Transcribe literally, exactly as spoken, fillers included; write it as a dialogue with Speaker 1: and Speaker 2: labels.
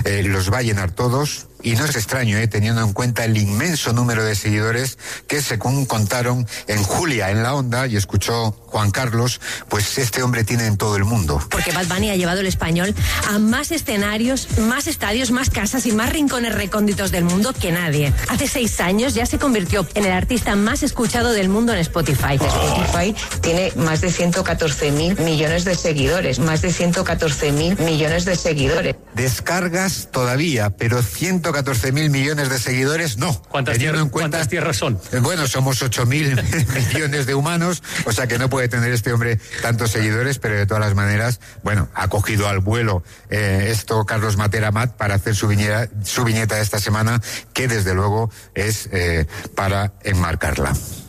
Speaker 1: eh, los va a llenar todos. Y no es extraño, eh, teniendo en cuenta el inmenso número de seguidores que, según contaron en Julia en la Onda, y escuchó Juan Carlos, pues este hombre tiene en todo el mundo.
Speaker 2: Porque Bad Bunny ha llevado el español a más escenarios, más estadios, más casas y más rincones recónditos del mundo que nadie. Hace seis años ya se convirtió en el artista más escuchado del mundo en Spotify.
Speaker 3: Spotify tiene más de ciento catorce mil millones de seguidores, más de ciento catorce mil millones de seguidores.
Speaker 1: Descargas todavía, pero ciento catorce mil millones de seguidores no.
Speaker 4: ¿Cuántas, tierra, en cuenta, ¿Cuántas tierras son?
Speaker 1: Bueno, somos ocho mil millones de humanos, o sea que no puede tener este hombre tantos seguidores, pero de todas las maneras, bueno, ha cogido al vuelo eh, esto Carlos Matera Mat para hacer su viñeta, su viñeta de esta semana, que desde luego es eh, para enmarcarla.